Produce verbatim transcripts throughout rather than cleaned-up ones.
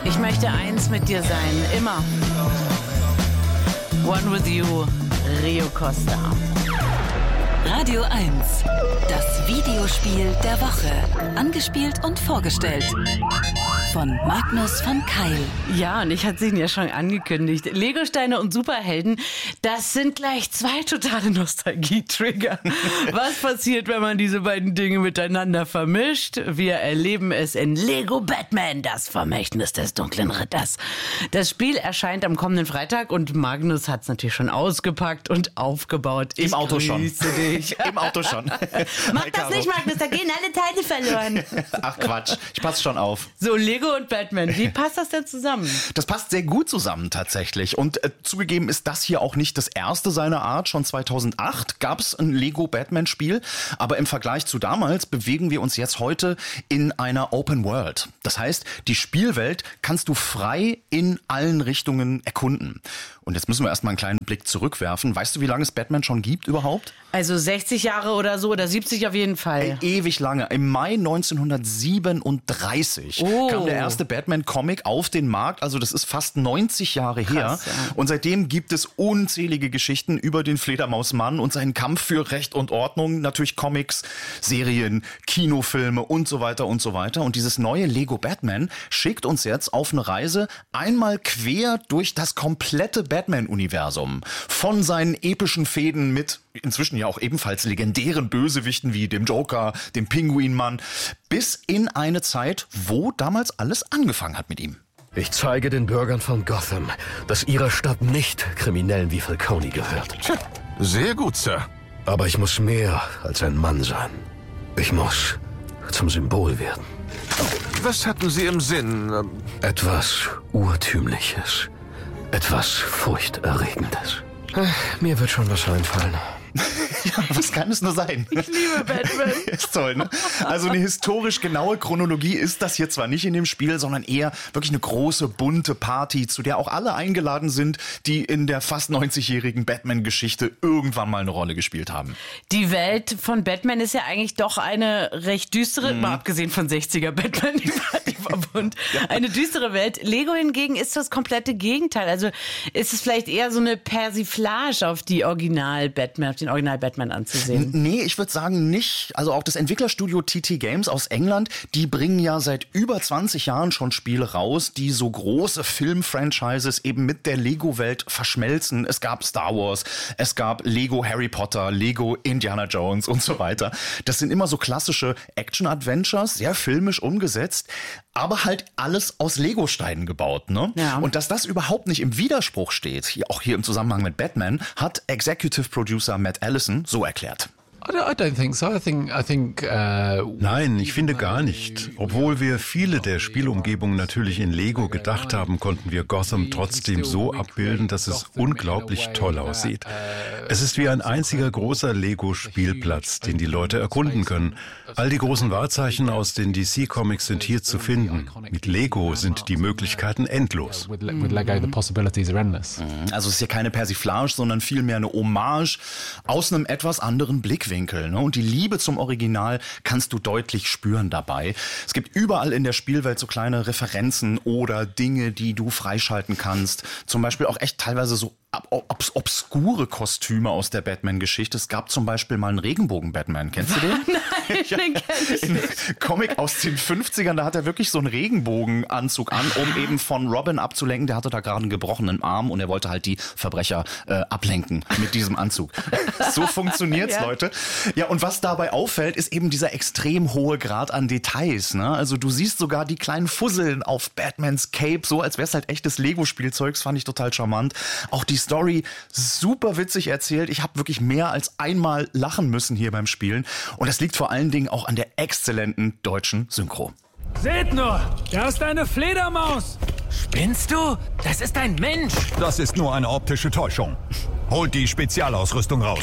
Ich möchte eins mit dir sein, immer. One with you, Rio Costa. Radio eins, das Videospiel der Woche. Angespielt und vorgestellt von Magnus von Keil. Ja, und ich hatte es Ihnen ja schon angekündigt. Legosteine und Superhelden, das sind gleich zwei totale Nostalgie-Trigger. Was passiert, wenn man diese beiden Dinge miteinander vermischt? Wir erleben es in Lego Batman, das Vermächtnis des dunklen Ritters. Das Spiel erscheint am kommenden Freitag und Magnus hat es natürlich schon ausgepackt und aufgebaut. Ich Im Auto schon. Dich. Im Auto schon. Mach das nicht, Magnus, da gehen alle Teile verloren. Ach Quatsch, ich passe schon auf. So, Lego und Batman, wie passt das denn zusammen? Das passt sehr gut zusammen tatsächlich. Und äh, zugegeben ist das hier auch nicht das erste seiner Art. Schon zweitausendacht gab es ein Lego Batman-Spiel. Aber im Vergleich zu damals bewegen wir uns jetzt heute in einer Open World. Das heißt, die Spielwelt kannst du frei in allen Richtungen erkunden. Und jetzt müssen wir erstmal einen kleinen Blick zurückwerfen. Weißt du, wie lange es Batman schon gibt überhaupt? Also sechzig Jahre oder so, oder siebzig auf jeden Fall. Ey, ewig lange. Im Mai neunzehnhundertsiebenunddreißig oh. kam der erste Batman-Comic auf den Markt. Also das ist fast neunzig Jahre her. Krass, ja. Und seitdem gibt es unzählige Geschichten über den Fledermausmann und seinen Kampf für Recht und Ordnung. Natürlich Comics, Serien, Kinofilme und so weiter und so weiter. Und dieses neue Lego Batman schickt uns jetzt auf eine Reise einmal quer durch das komplette Batman-Universum. Von seinen epischen Fehden mit inzwischen ja auch ebenfalls legendären Bösewichten wie dem Joker, dem Pinguinmann, bis in eine Zeit, wo damals alles angefangen hat mit ihm. Ich zeige den Bürgern von Gotham, dass ihre Stadt nicht Kriminellen wie Falcone gehört. Sehr gut, Sir. Aber ich muss mehr als ein Mann sein. Ich muss zum Symbol werden. Was hatten Sie im Sinn? Etwas Urtümliches. Etwas Furchterregendes. Mir wird schon was einfallen. Ja, was kann es nur sein? Ich liebe Batman. Ist toll, ne? Also eine historisch genaue Chronologie ist das hier zwar nicht in dem Spiel, sondern eher wirklich eine große, bunte Party, zu der auch alle eingeladen sind, die in der fast neunzigjährigen Batman-Geschichte irgendwann mal eine Rolle gespielt haben. Die Welt von Batman ist ja eigentlich doch eine recht düstere, mhm. mal abgesehen von sechziger Batman, die war, die war bunt. Eine düstere Welt. Lego hingegen ist das komplette Gegenteil. Also ist es vielleicht eher so eine Persiflage auf die Original-Batman, auf den Original-Batman anzusehen. Nee, ich würde sagen nicht. Also auch das Entwicklerstudio T T Games aus England, die bringen ja seit über zwanzig Jahren schon Spiele raus, die so große Film-Franchises eben mit der Lego-Welt verschmelzen. Es gab Star Wars, es gab Lego Harry Potter, Lego Indiana Jones und so weiter. Das sind immer so klassische Action-Adventures, sehr filmisch umgesetzt, aber halt alles aus Lego-Steinen gebaut, ne? Ja. Und dass das überhaupt nicht im Widerspruch steht, hier, auch hier im Zusammenhang mit Batman, hat Executive Producer Matt Allison so erklärt. Nein, ich finde gar nicht. Obwohl wir viele der Spielumgebungen natürlich in Lego gedacht haben, konnten wir Gotham trotzdem so abbilden, dass es unglaublich toll aussieht. Es ist wie ein einziger großer Lego-Spielplatz, den die Leute erkunden können. All die großen Wahrzeichen aus den D C-Comics sind hier zu finden. Mit Lego sind die Möglichkeiten endlos. Also es ist ja keine Persiflage, sondern vielmehr eine Hommage aus einem etwas anderen Blickwinkel. Ne? Und die Liebe zum Original kannst du deutlich spüren dabei. Es gibt überall in der Spielwelt so kleine Referenzen oder Dinge, die du freischalten kannst. Zum Beispiel auch echt teilweise so obs- obskure Kostüme aus der Batman-Geschichte. Es gab zum Beispiel mal einen Regenbogen-Batman. Kennst du den? Nein, Ja, den kenn ich in nicht. Comic aus den fünfzigern, da hat er wirklich so einen Regenbogenanzug an, um eben von Robin abzulenken. Der hatte da gerade einen gebrochenen Arm und er wollte halt die Verbrecher äh, ablenken mit diesem Anzug. So funktioniert's, Ja. Leute. Ja, und was dabei auffällt, ist eben dieser extrem hohe Grad an Details. Ne? Also du siehst sogar die kleinen Fusseln auf Batmans Cape, so als wäre es halt echtes Lego-Spielzeugs, fand ich total charmant. Auch die Story super witzig erzählt. Ich habe wirklich mehr als einmal lachen müssen hier beim Spielen. Und das liegt vor allen Dingen auch an der exzellenten deutschen Synchro. Seht nur, da ist eine Fledermaus. Spinnst du? Das ist ein Mensch. Das ist nur eine optische Täuschung. Holt die Spezialausrüstung raus.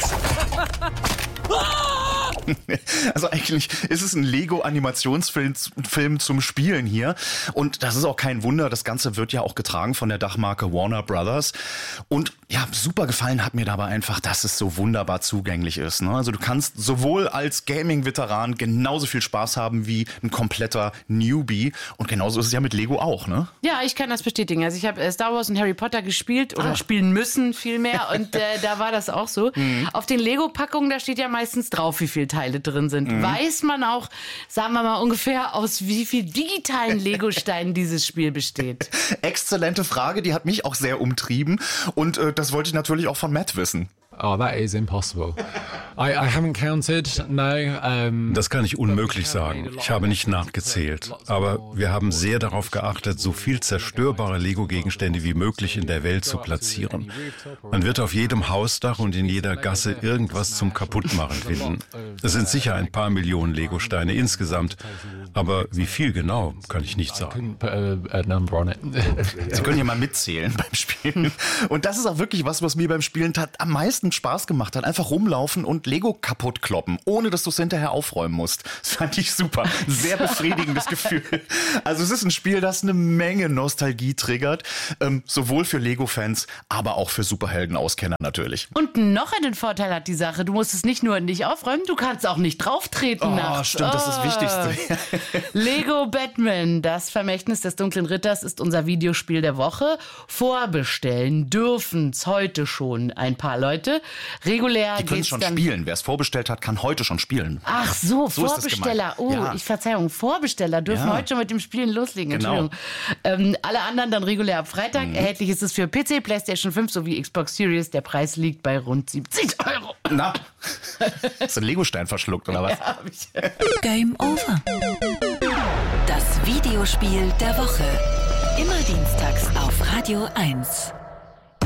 Also eigentlich ist es ein Lego-Animationsfilm Film zum Spielen hier. Und das ist auch kein Wunder, das Ganze wird ja auch getragen von der Dachmarke Warner Brothers. Und Ja, super gefallen hat mir dabei einfach, dass es so wunderbar zugänglich ist. Ne? Also du kannst sowohl als Gaming-Veteran genauso viel Spaß haben wie ein kompletter Newbie. Und genauso ist es ja mit Lego auch, ne? Ja, ich kann das bestätigen. Also ich habe Star Wars und Harry Potter gespielt oder ah. spielen müssen vielmehr und äh, da war das auch so. Mhm. Auf den Lego-Packungen, da steht ja meistens drauf, wie viele Teile drin sind. Mhm. Weiß man auch, sagen wir mal ungefähr, aus wie viel digitalen Lego-Steinen dieses Spiel besteht? Exzellente Frage, die hat mich auch sehr umtrieben und äh, das wollte ich natürlich auch von Matt wissen. Oh, that is impossible. I, I haven't counted, no. Um, das kann ich unmöglich sagen. Ich habe nicht nachgezählt. Aber wir haben sehr darauf geachtet, so viel zerstörbare Lego-Gegenstände wie möglich in der Welt zu platzieren. Man wird auf jedem Hausdach und in jeder Gasse irgendwas zum Kaputtmachen finden. Es sind sicher ein paar Millionen Lego-Steine insgesamt. Aber wie viel genau, kann ich nicht sagen. Sie können ja mal mitzählen beim Spielen. Und das ist auch wirklich was, was mir beim Spielen tat, am meisten Spaß gemacht hat. Einfach rumlaufen und Lego kaputt kloppen, ohne dass du es hinterher aufräumen musst. Das fand ich super. Sehr befriedigendes Gefühl. Also es ist ein Spiel, das eine Menge Nostalgie triggert. Ähm, sowohl für Lego-Fans, aber auch für Superhelden-Auskenner natürlich. Und noch einen Vorteil hat die Sache. Du musst es nicht nur nicht aufräumen, du kannst auch nicht drauftreten oh, nachts. Stimmt, oh. das ist das Wichtigste. Lego Batman, das Vermächtnis des dunklen Ritters, ist unser Videospiel der Woche. Vorbestellen dürfen es heute schon ein paar Leute. Regulär Die können schon dann spielen. Wer es vorbestellt hat, kann heute schon spielen. Ach so, so Vorbesteller. Oh, ja. ich Verzeihung, Vorbesteller dürfen ja. heute schon mit dem Spielen loslegen. Genau. Ähm, alle anderen dann regulär ab Freitag. Mhm. Erhältlich ist es für P C, PlayStation fünf sowie Xbox Series. Der Preis liegt bei rund siebzig Euro. Na, hast du einen Legostein verschluckt oder was? Ja, hab ich. Game over. Das Videospiel der Woche. Immer dienstags auf Radio eins.